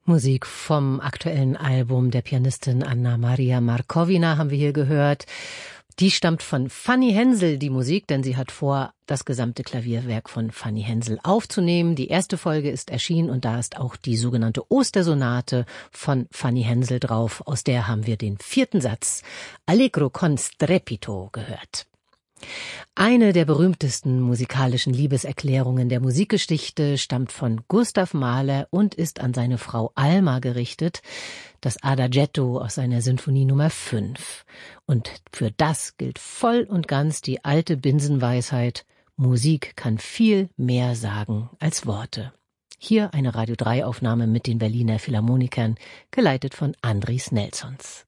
Musik vom aktuellen Album der Pianistin Anna Maria Markovina haben wir hier gehört. Die stammt von Fanny Hensel, die Musik, denn sie hat vor, das gesamte Klavierwerk von Fanny Hensel aufzunehmen. Die erste Folge ist erschienen und da ist auch die sogenannte Ostersonate von Fanny Hensel drauf. Aus der haben wir den 4. Satz Allegro con strepito gehört. Eine der berühmtesten musikalischen Liebeserklärungen der Musikgeschichte stammt von Gustav Mahler und ist an seine Frau Alma gerichtet, das Adagietto aus seiner Sinfonie Nummer 5. Und für das gilt voll und ganz die alte Binsenweisheit: Musik kann viel mehr sagen als Worte. Hier eine Radio 3 Aufnahme mit den Berliner Philharmonikern, geleitet von Andris Nelsons.